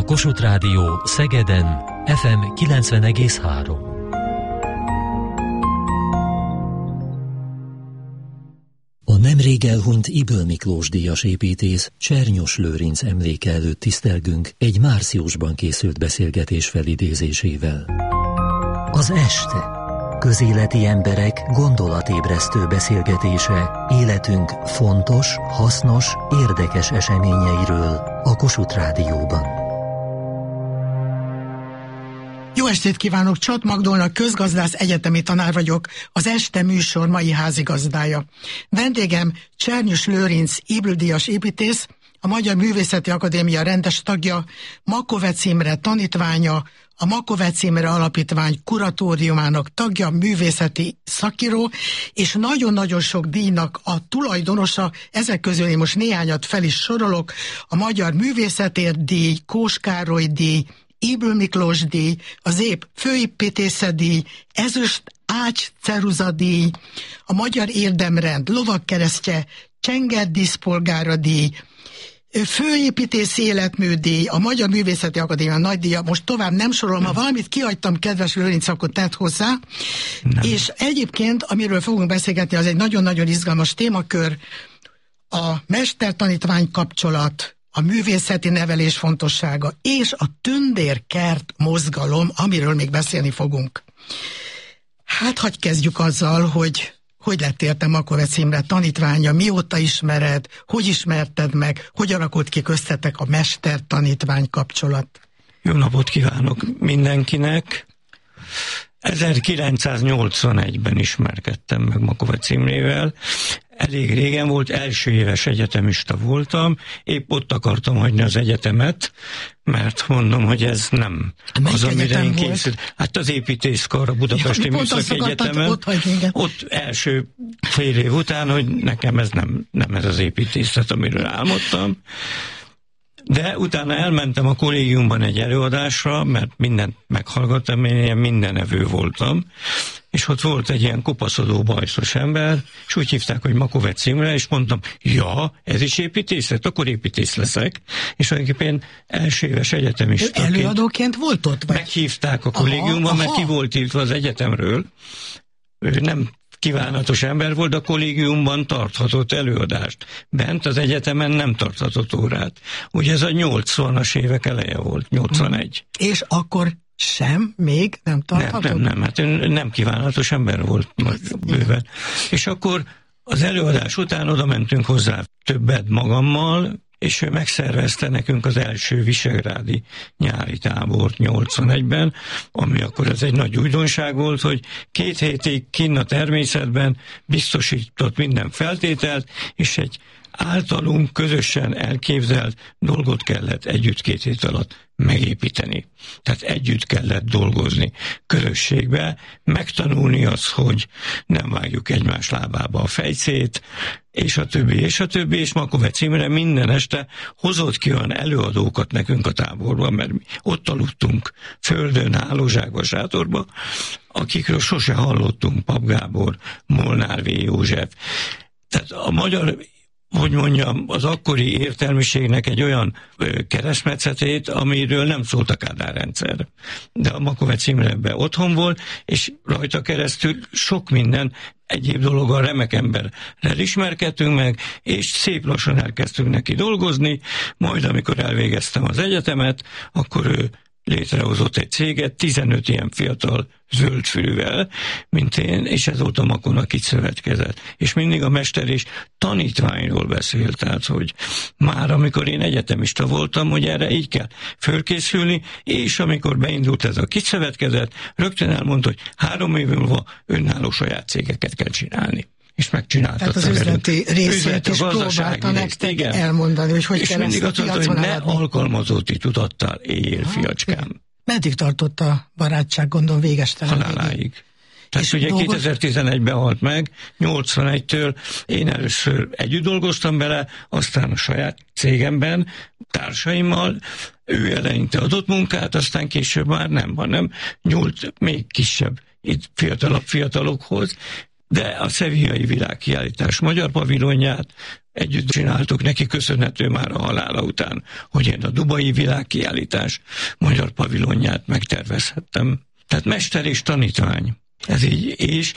Kossuth Rádió Szegeden FM 90,3. A nemrég elhunyt Ybl Miklós díjas építész Csernyos Lőrinc emléke előtt tisztelgünk egy márciusban készült beszélgetés felidézésével. Az este. Közéleti emberek gondolatébresztő beszélgetése életünk fontos, hasznos, érdekes eseményeiről a Kossuth Rádióban. Jó estét kívánok! Csot Magdolna közgazdász egyetemi tanár vagyok, az este műsor mai házigazdája. Vendégem Csernyos Lőrinc Ybl díjas építész, a Magyar Művészeti Akadémia rendes tagja, Makovec Imre tanítványa, a Makovec Imre Alapítvány kuratóriumának tagja, művészeti szakíró, és nagyon-nagyon sok díjnak a tulajdonosa, ezek közül én most néhányat fel is sorolok: a Magyar Művészetért díj, Kós Károly díj, Ybl Miklós díj, az ép főépítészeti díj, ezüst Ács Ceruza díj, a Magyar Érdemrend lovagkeresztje, Csenger díszpolgára díj, főépítész életműdíj, a Magyar Művészeti Akadémia nagydíja, most tovább nem sorolom, ha valamit kihagytam, kedves Lőrinc, akkor tedd hozzá. Nem. És egyébként, amiről fogunk beszélgetni, az egy nagyon-nagyon izgalmas témakör, a mestertanítvány kapcsolat, a művészeti nevelés fontossága, és a tündérkert mozgalom, amiről még beszélni fogunk. Hát, hadd kezdjük azzal, hogy lettél te Makovec Imre tanítványa, mióta ismered, hogy ismerted meg, hogy alakult ki köztetek a mester-tanítvány kapcsolat? Jó napot kívánok mindenkinek! 1981-ben ismerkedtem meg Makovec Imrével. Elég régen volt, első éves egyetemista voltam, épp ott akartam hagyni az egyetemet, mert mondom, hogy ez nem az, amire én készült. Hát az építészkar, a Budapesti Műszaki Egyetemen, ott első fél év után, hogy nekem ez nem ez az építészet, amiről álmodtam. De utána elmentem a kollégiumban egy előadásra, mert mindent meghallgattam, én ilyen mindenevő voltam, és ott volt egy ilyen kopaszodó, bajszos ember, és úgy hívták, hogy Makovec Imre, és mondtam, ja, ez is építészet, akkor építész leszek, és tulajdonképpen első éves egyetemistaként. Előadóként volt ott? Vagy? Meghívták a kollégiumban, mert ki volt írtva az egyetemről. Ő nem kívánatos ember volt, a kollégiumban tarthatott előadást. Bent az egyetemen nem tarthatott órát. Ugye ez a 80-as évek eleje volt, 81. És akkor sem, még nem tarthatott? Nem, hát nem kívánatos ember volt bőven. És akkor az előadás után oda mentünk hozzá többet magammal, és ő megszervezte nekünk az első visegrádi nyári tábort 81-ben, ami akkor ez egy nagy újdonság volt, hogy 2 hétig kinn a természetben biztosított minden feltételt, és egy általunk közösen elképzelt dolgot kellett együtt 2 hét alatt megépíteni. Tehát együtt kellett dolgozni közösségbe, megtanulni azt, hogy nem vágjuk egymás lábába a fejszét, és a többi, és Makovec Imre minden este hozott ki olyan előadókat nekünk a táborban, mert mi ott aludtunk földön, hálózsákba, sátorba, akikről sose hallottunk, Pap Gábor, Molnár V. József. Tehát a magyar, hogy mondjam, az akkori értelmiségnek egy olyan keresztmetszetét, amiről nem szólt a Kádár rendszer. De a Makovec Imre ebben otthon volt, és rajta keresztül sok minden egyéb dologgal remek emberrel ismerkedtünk meg, és szép lassan elkezdtünk neki dolgozni, majd amikor elvégeztem az egyetemet, akkor ő létrehozott egy céget 15 ilyen fiatal zöldfülűvel, mint én, és ez volt a Makon, akit szövetkezett. És mindig a mester és tanítványról beszélt, tehát, hogy már amikor én egyetemista voltam, hogy erre így kell fölkészülni, és amikor beindult ez a kiszövetkezet, rögtön elmondta, hogy 3 év múlva önálló saját cégeket kell csinálni. És megcsinálta. Tehát az üzleti részét is próbálta nektek elmondani, hogy és kell mindig azt mondta, hogy ne alkalmazotti tudattál éljél, fiacskám. Meddig tartott a barátság, gondolom, végestelen? Haláláig. Tehát ugye 2011-ben halt meg, 81-től én először együtt dolgoztam bele, aztán a saját cégemben, társaimmal, ő eleinte adott munkát, aztán később már nem, hanem nyúlt még kisebb, itt fiatalokhoz, de a Sevillai Világkiállítás magyar pavilonját együtt csináltuk, neki köszönhető már a halála után, hogy én a dubai világkiállítás magyar pavilonját megtervezhettem. Tehát mester és tanítvány. Ez így, és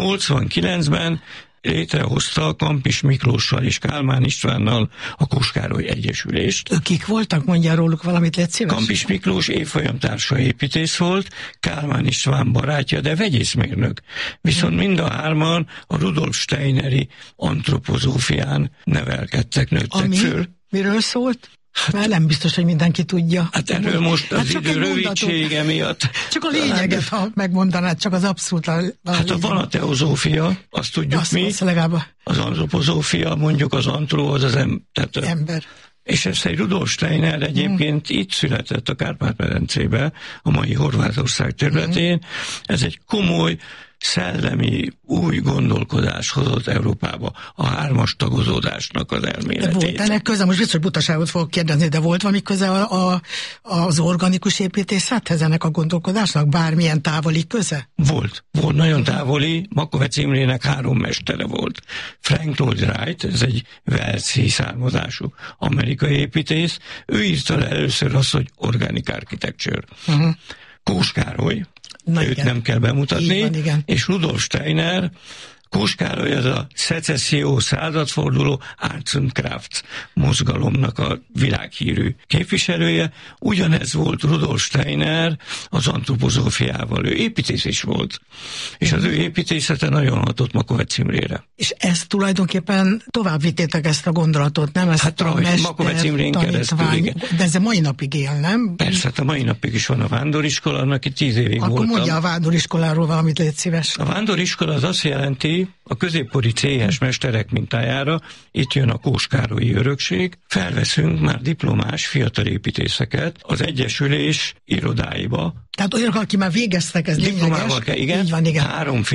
89-ben létrehozta Kampis Miklóssal és Kálmán Istvánnal a Kós-Károly Egyesülést. Ők kik voltak? Mondjál róluk valamit, légy szíves. Kampis Miklós évfolyamtársa építész volt, Kálmán István barátja, de vegyészmérnök. Viszont mind a hárman a Rudolf Steineri antropozófián nevelkedtek, nőttek föl. Miről szólt? Mert nem biztos, hogy mindenki tudja. Hát erről most az idő rövidsége miatt. Csak a lényeget, ha megmondanád, csak az abszolút van a teozófia, azt tudjuk mi. Az antropozófia, mondjuk az antró, az ember. És ezt egy Rudolf Steiner egyébként itt született a Kárpát-medencébe, a mai Horvátország területén. Ez egy komoly, szellemi új gondolkodás hozott Európába, a hármas tagozódásnak az elméletét. De volt ennek köze, most biztos butaságot fogok kérdezni, de volt valami köze az organikus építészethez ennek a gondolkodásnak? Bármilyen távoli köze? Volt nagyon távoli. Makovec Imrének 3 mestere volt. Frank Lloyd Wright, ez egy walesi származású amerikai építész, ő írta le először azt, hogy organic architecture. Kós Károly, őt nem kell bemutatni, van, és Rudolf Steiner. Kós Károly az a szecesszió századforduló Arts and Crafts mozgalomnak a világhírű képviselője. Ugyanez volt Rudolf Steiner az antropozófiával. Ő építész is volt. És az ő építészete nagyon hatott Makovec Imrére. És ezt tulajdonképpen tovább vittétek ezt a gondolatot, nem? Ezt hát Makovec Imrén keresztül, igen. De ez a mai napig él, nem? Persze, hát a mai napig is van a vándoriskola, annak itt 10 évig voltam. Akkor mondja a vándoriskoláról valamit, légy szíves. A vándoriskola az azt jelenti, a középkori céhes mesterek mintájára, itt jön a Kós-Károlyi örökség, felveszünk már diplomás fiatal építészeket az Egyesülés irodáiba. Tehát olyanok, akik már végeztek, ez diplomával kell, igen. Így van, igen.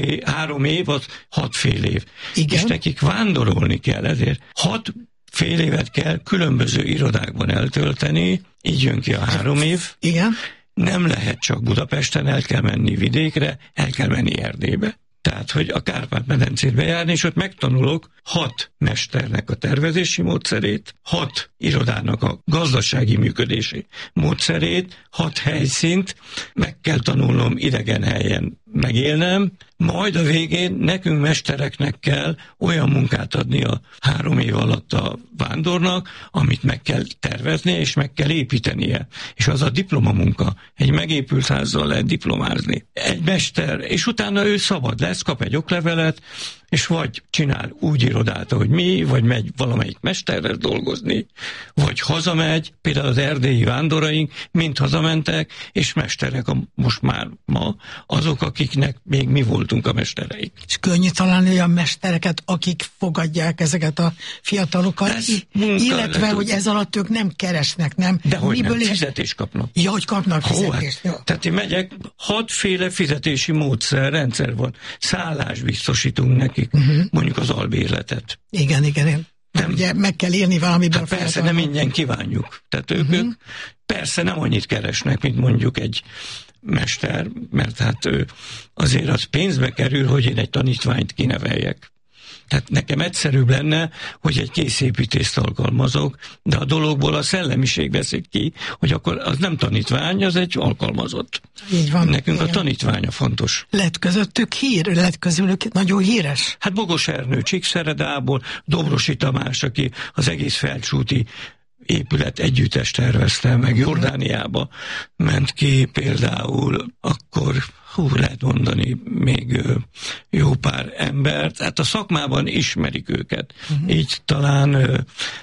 3 év, az 6 fél év. Igen. És nekik vándorolni kell, ezért 6 fél évet kell különböző irodákban eltölteni, így jön ki a 3 év. Igen. Nem lehet csak Budapesten, el kell menni vidékre, el kell menni Erdélybe. Tehát, hogy a Kárpát-medencét bejárni, és ott megtanulok 6 mesternek a tervezési módszerét, 6 irodának a gazdasági működési módszerét, 6 helyszínt, meg kell tanulnom idegen helyen megélnem, majd a végén nekünk mestereknek kell olyan munkát adni a 3 év alatt a vándornak, amit meg kell tervezni, és meg kell építenie. És az a diplomamunka. Egy megépült házzal lehet diplomázni. Egy mester, és utána ő szabad lesz, kap egy oklevelet, és vagy csinál úgy irodát, ahogy mi, vagy megy valamelyik mesterrel dolgozni, vagy hazamegy, például az erdélyi vándoraink mind hazamentek, és mesterek most már ma azok, akiknek még mi voltunk a mestereik. És könnyű találni olyan mestereket, akik fogadják ezeket a fiatalokat, illetve, hogy ez alatt ők nem keresnek, nem? De hogy nem, fizetést kapnak. Ja, hogy kapnak fizetést. Hát, tehát én megyek, 6 féle fizetési rendszer van. Szállást biztosítunk nekik, mondjuk az albérletet. Igen. Nem, ugye meg kell élni valamiből. Hát persze, nem ingyen kívánjuk. Tehát ők persze nem annyit keresnek, mint mondjuk egy mester, mert hát azért az pénzbe kerül, hogy én egy tanítványt kineveljek. Tehát nekem egyszerűbb lenne, hogy egy készépítést alkalmazok, de a dologból a szellemiség veszik ki, hogy akkor az nem tanítvány, az egy alkalmazott. Így van. Nekünk igen. A tanítványa fontos. Lett közöttük lett közülük nagyon híres? Hát Bogos Ernő Csíkszeredából, Dobrosi Tamás, aki az egész Felcsúti épület együttes tervezte, meg Jordániába ment ki például, akkor lehet mondani még jó pár embert, hát a szakmában ismerik őket. Így talán,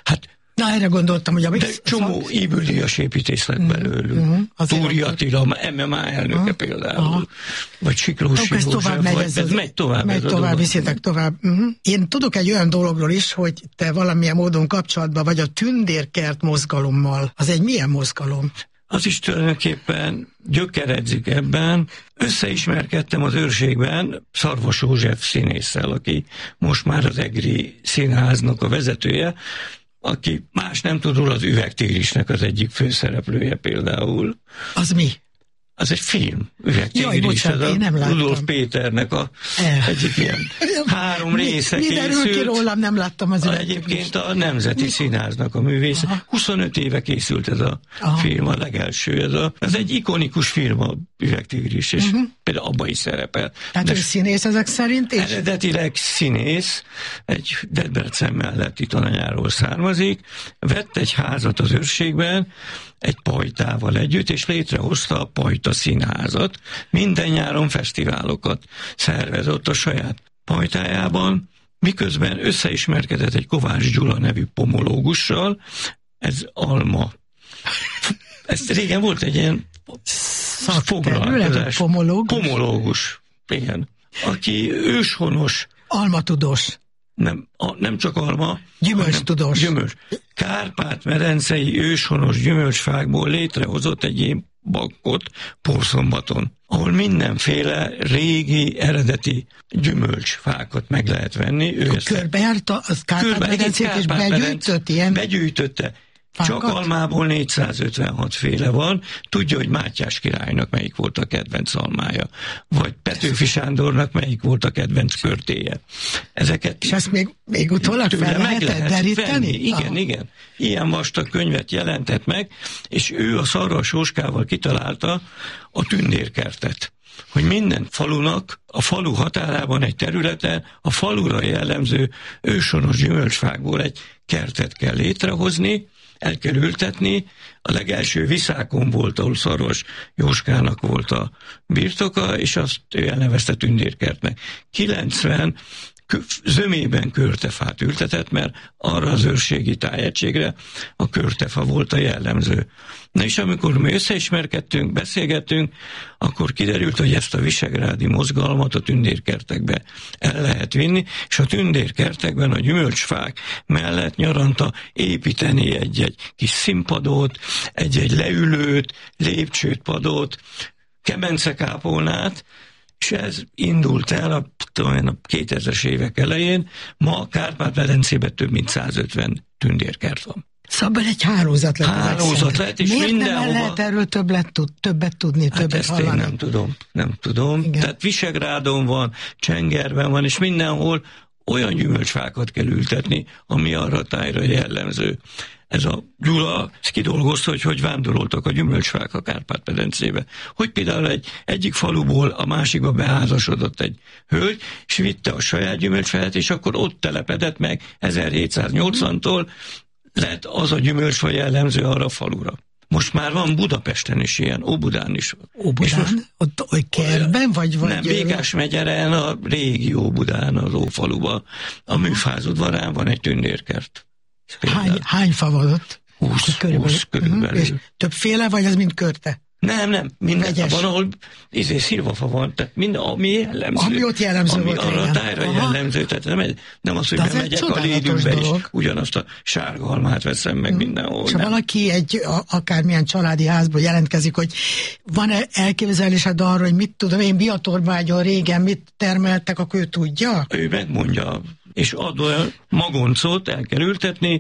Na, erre gondoltam, hogy de csomó Ybl-díjas építész lett belőlük. Túri Attila, MMA elnöke például, vagy Siklós József, megy tovább. Viszitek tovább. Én tudok egy olyan dologról is, hogy te valamilyen módon kapcsolatban vagy a Tündérkert mozgalommal. Az egy milyen mozgalom? Az is tulajdonképpen gyökeredzik ebben. Összeismerkedtem az Őrségben Szarvas József színésszel, aki most már az Egri Színháznak a vezetője, aki más nem tud róla, az Üvegtérisnek az egyik főszereplője például. Az mi? Az egy film. Üvegtigris, ez a Rudolf Péternek egyik ilyen 3 része készült. Mi derül ki rólam, nem láttam az Egyébként a Nemzeti Színháznak a művésze. Aha. 25 éve készült ez a film, a legelső. Ez egy ikonikus film, a Üvegtigris, és például abban is szerepel. Tehát ő színész ezek szerint is? Eredetileg színész, egy Debrecen melletti Tananyáról származik, vett egy házat az Őrségben, egy pajtával együtt, és létrehozta a Pajta Színházat. Minden nyáron fesztiválokat szervezett a saját pajtájában, miközben összeismerkedett egy Kovács Gyula nevű pomológussal, ez Alma. Ez régen volt egy ilyen foglalkozás. Pomológus. Igen. Aki őshonos. Almatudós. Nem csak alma, gyümölcstudós. Gyümölcs. Kárpát-medencei őshonos gyümölcsfákból létrehozott egy ilyen bankot Porszombaton, ahol mindenféle régi, eredeti gyümölcsfákat meg lehet venni. Körbejárta az Kárpát-medencét és begyűjtött ilyen? Begyűjtötte. Csak almából 456 féle van. Tudja, hogy Mátyás királynak melyik volt a kedvenc almája, vagy Petőfi Sándornak melyik volt a kedvenc körtéje. Ezeket és ezt még utólag fel lehet deríteni? Igen. Ilyen vastag könyvet jelentett meg, és ő a Szarvas Jóskával kitalálta a tündérkertet. Hogy minden falunak a falu határában egy területen a falura jellemző őshonos gyümölcsfákból egy kertet kell létrehozni, el kell ültetni. A legelső Viszákon volt, ahol Szarvas Jóskának volt a birtoka, és azt ő elnevezte tündérkertnek. 90 zömében körtefát ültetett, mert arra az őrségi tájegységre a körtefa volt a jellemző. Na és amikor mi összeismerkedtünk, beszélgettünk, akkor kiderült, hogy ezt a visegrádi mozgalmat a tündérkertekbe el lehet vinni, és a tündérkertekben a gyümölcsfák mellett nyaranta építeni egy kis színpadot, egy leülőt, lépcsőt, padot, kemencekápolnát, és ez indult el a 2000-es évek elején. Ma Kárpát-medencében több mint 150 tündérkert van. Szóval egy hálózat lett. És miért mindenhova... nem lehet erről többet tudni, többet ezt hallani? Én nem tudom. Igen. Tehát Visegrádon van, Csengerben van, és mindenhol olyan gyümölcsfákat kell ültetni, ami arra a tájra jellemző. Ez a Gyula kidolgozta, hogy vándoroltak a gyümölcsfák a Kárpát-medencébe. Hogy például egyik faluból a másikba beházasodott egy hölgy, és vitte a saját gyümölcsfát, és akkor ott telepedett meg 1780-tól, lett az a gyümölcsfa jellemző arra a falura. Most már van Budapesten is ilyen, Óbudán is. Óbudán? Ott oly kertben vagy? Nem, Békás megyeren, a régi Óbudán, az Ófaluban. A műfázudvarán van egy tündérkert. Hány fa van ott? 20 körülbelül. És többféle, vagy az mind körte? Nem, minden van, ahol szilvafa van, tehát minden, ami jellemző. Ami ott jellemző volt. Ami arra a tájra jellemző, tehát nem az, hogy bemegyek a Lédűbe, és ugyanazt a sárga almát veszem meg mindenhol. És ha valaki akármilyen családi házból jelentkezik, hogy van-e elképzelésed arra, hogy mit tudom én, Biatorvágyon régen mit termeltek, akkor ő tudja? Ő megmondja, és ad olyan magoncot, el kell ültetni,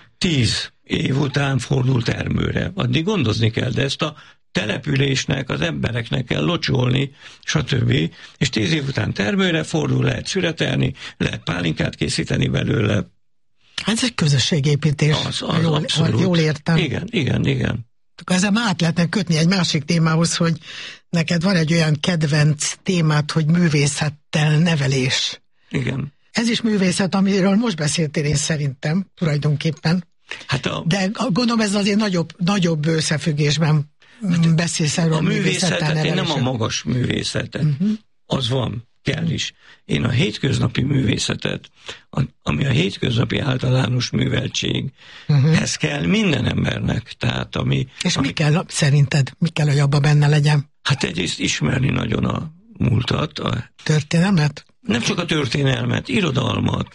10 év után fordul termőre. Addig gondozni kell, de ezt a településnek, az embereknek kell locsolni, stb. És 10 év után termőre fordul, lehet szüretelni, lehet pálinkát készíteni belőle. Hát ez egy közösségépítés, jól értem. Igen. Akkor ezzel már át lehetne kötni egy másik témához, hogy neked van egy olyan kedvenc témát, hogy művészettel nevelés. Igen. Ez is művészet, amiről most beszéltél én szerintem, tulajdonképpen. De gondolom ez azért nagyobb összefüggésben beszélsz erről a művészetet. Én nem a magas művészetet. Az van, kell is. Én a hétköznapi művészetet, ami a hétköznapi általános műveltséghez kell minden embernek. Tehát És mi kell szerinted? Mi kell, hogy abban benne legyen? Hát egyrészt ismerni nagyon a múltat. A történelmet? Nem csak a történelmet, irodalmat,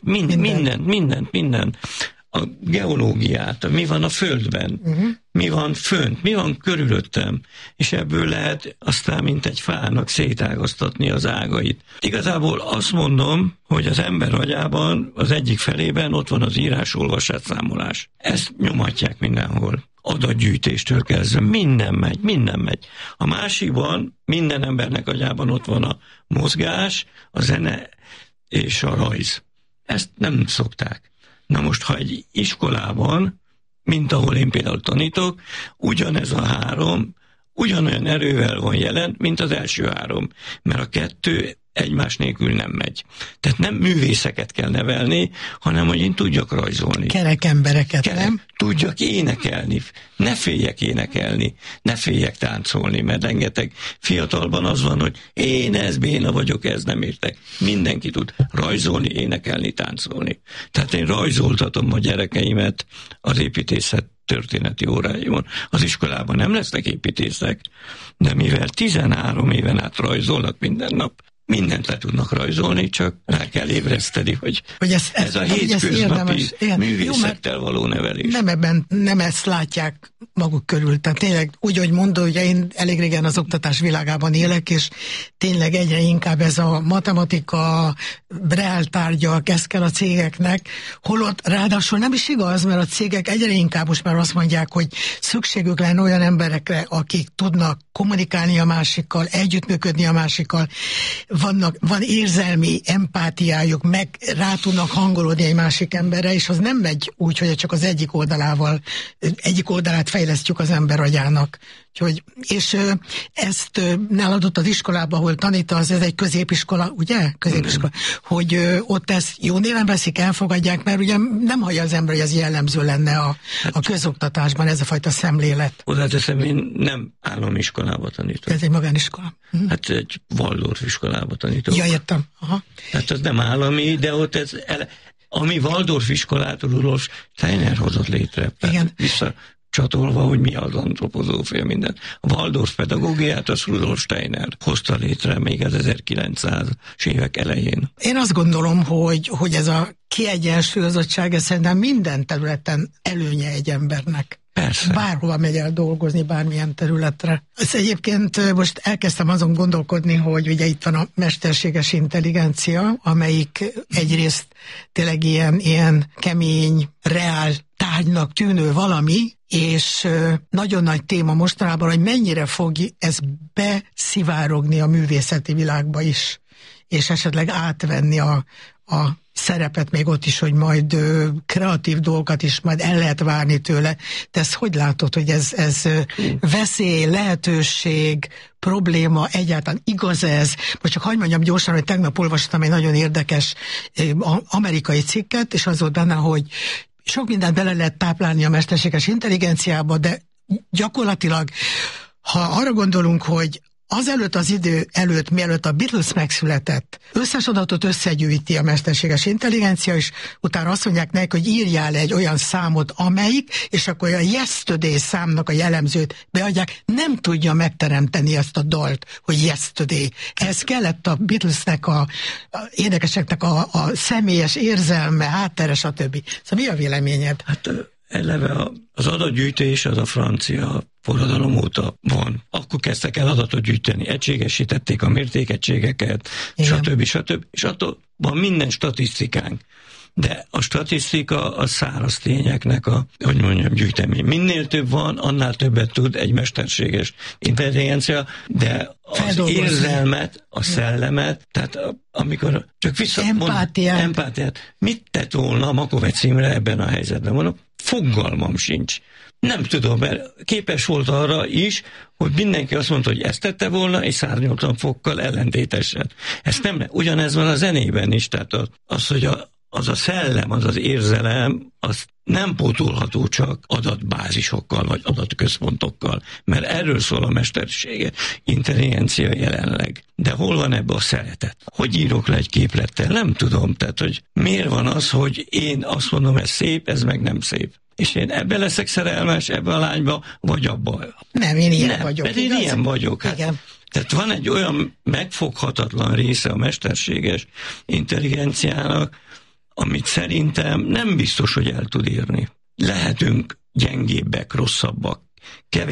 mindent. A geológiát, mi van a földben, mi van fönt, mi van körülöttem, és ebből lehet aztán mint egy fának szétágaztatni az ágait. Igazából azt mondom, hogy az ember agyában az egyik felében ott van az írás-olvasás-számolás. Ezt nyomatják mindenhol. adatgyűjtéstől kezdve minden megy. A másikban minden embernek agyában ott van a mozgás, a zene és a rajz. Ezt nem szokták. Na most, ha egy iskolában, mint ahol én például tanítok, ugyanez a három, ugyanolyan erővel van jelen, mint az első három, mert a kettő egymás nélkül nem megy. Tehát nem művészeket kell nevelni, hanem hogy én tudjak rajzolni. Kerek embereket, nem? Tudjak énekelni, ne féljek énekelni, ne féljek táncolni, mert rengeteg fiatalban az van, hogy én ez béna vagyok, ez nem értek. Mindenki tud rajzolni, énekelni, táncolni. Tehát én rajzoltatom a gyerekeimet az építészet történeti óráimon. Az iskolában nem lesznek építészek, de mivel 13 éven át rajzolnak minden nap, mindent le tudnak rajzolni, csak rá kell ébreszteni, hogy ez a hétköznapi művészettel való nevelés. Nem ezt látják maguk körül. Tehát tényleg úgy, hogy mondom, hogy én elég régen az oktatás világában élek, és tényleg egyre inkább ez a matematika, reáltárgyak, ez kell a cégeknek, holott ráadásul nem is igaz, mert a cégek egyre inkább most már azt mondják, hogy szükségük lenne olyan emberekre, akik tudnak kommunikálni a másikkal, együttműködni a másikkal, van érzelmi empátiájuk, meg rá tudnak hangolódni egy másik emberre, és az nem megy úgy, hogy csak az egyik oldalát fejlesztjük az ember agyának. És ezt náladott az iskolában, ahol tanítasz, ez egy középiskola, ugye? Középiskola. Hogy ott ezt jó néven veszik, elfogadják, mert ugye nem hallja az ember, hogy ez jellemző lenne a közoktatásban, ez a fajta szemlélet. Oda teszem, én nem állami iskolába tanítok. Ez egy magániskola. Hát egy Waldorf iskolába tanítok. Ja, értem. Aha. Hát az nem állami, de ott ami Waldorf iskolát Rudolf Steiner hozott létre. Igen. Visszacsatolva, hogy mi az antropozófia, minden. A Waldorf pedagógiát az Rudolf Steiner hozta létre még az 1900-as évek elején. Én azt gondolom, hogy ez a kiegyensúlyozottság, ez szerintem minden területen előnye egy embernek. Persze. Bárhova megy el dolgozni, bármilyen területre. Ezt egyébként most elkezdtem azon gondolkodni, hogy ugye itt van a mesterséges intelligencia, amelyik egyrészt tényleg ilyen kemény, reál tárgynak tűnő valami, és nagyon nagy téma mostanában, hogy mennyire fog ez beszivárogni a művészeti világba is, és esetleg átvenni a szerepet még ott is, hogy majd kreatív dolgokat is majd el lehet várni tőle. De ezt hogy látod, hogy ez veszély, lehetőség, probléma, egyáltalán igaz ez? Most csak hagyd mondjam gyorsan, hogy tegnap olvastam egy nagyon érdekes amerikai cikket, és az volt benne, hogy sok mindent bele lehet táplálni a mesterséges intelligenciába, de gyakorlatilag, ha arra gondolunk, hogy azelőtt az idő előtt, mielőtt a Beatles megszületett, összes adatot összegyűjti a mesterséges intelligencia, és utána azt mondják neki, hogy írjál egy olyan számot, amelyik, és akkor a Yesterday számnak a jellemzőt beadják, nem tudja megteremteni ezt a dalt, hogy Yesterday. Ez kellett a Beatlesnek, a énekeseknek a személyes érzelme, háttere, stb. Szóval mi a véleményed? Hát eleve az adatgyűjtés az a francia forradalom óta van. Akkor kezdtek el adatot gyűjteni, egységesítették a mértékegységeket, stb. És attól van minden statisztikánk. De a statisztika a száraz tényeknek gyűjtemény. Minél több van, annál többet tud egy mesterséges intelligencia, de az érzelmet, a szellemet, tehát amikor csak empátiát. Mit tett volna Makovec Imre ebben a helyzetben? Mondom, fogalmam sincs. Nem tudom, mert képes volt arra is, hogy mindenki azt mondta, hogy ezt tette volna, és 180 fokkal ellentétesen. Ezt nem, ugyanez van a zenében is, tehát hogy az a szellem, az az érzelem, az nem pótolható csak adatbázisokkal, vagy adatközpontokkal, mert erről szól a mesterséges intelligencia jelenleg. De hol van ebbe a szeretet? Hogy írok le egy képlettel? Nem tudom, tehát hogy miért van az, hogy én azt mondom, ez szép, ez meg nem szép. És én ebbe leszek szerelmes, ebbe a lányba, vagy abba. Nem, én ilyen vagyok. Én ilyen vagyok. Hát, igen. Tehát van egy olyan megfoghatatlan része a mesterséges intelligenciának, amit szerintem nem biztos, hogy el tud írni. Lehetünk gyengébbek, rosszabbak, kevés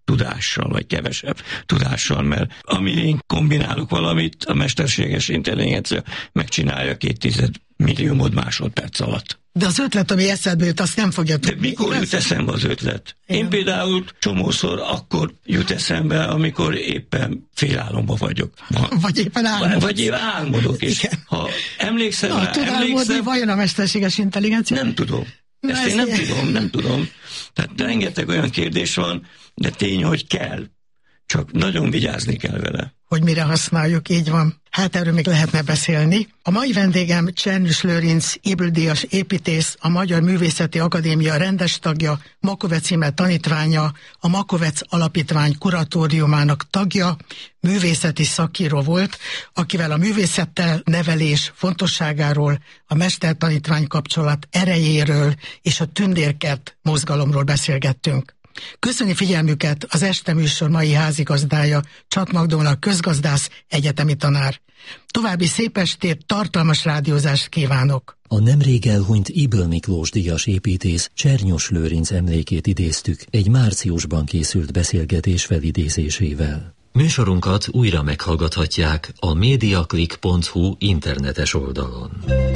tudással, vagy kevesebb tudással, mert amíg én kombinálok valamit, a mesterséges intelligencia megcsinálja 2 milliómod másodperc alatt. De az ötlet, ami eszedbe jut, azt nem fogja tudni. De mikor jut eszembe az ötlet? Én például csomószor akkor jut eszembe, amikor éppen félálomba vagyok. Vagy éppen álmodok. Vagy éppen álmodok. És ha emlékszem rá, tud álmodni, vajon a mesterséges intelligencia? Nem tudom. Ezt én nem tudom. Tehát rengeteg olyan kérdés van, de tény, hogy kell. Csak nagyon vigyázni kell vele. Hogy mire használjuk, így van. Hát erről még lehetne beszélni. A mai vendégem Csernyus Lőrinc Ybl-díjas építész, a Magyar Művészeti Akadémia rendes tagja, Makovec íme tanítványa, a Makovec Alapítvány kuratóriumának tagja, művészeti szakíró volt, akivel a művészettel, nevelés fontosságáról, a mestertanítvány kapcsolat erejéről és a tündérkert mozgalomról beszélgettünk. Köszöni figyelmüket az este műsor mai házigazdája, Csat Magdolna közgazdász, egyetemi tanár. További szép estét, tartalmas rádiózást kívánok! A nemrég elhunyt Ybl Miklós díjas építész Csernyus Lőrinc emlékét idéztük egy márciusban készült beszélgetés felidézésével. Műsorunkat újra meghallgathatják a mediaclick.hu internetes oldalon.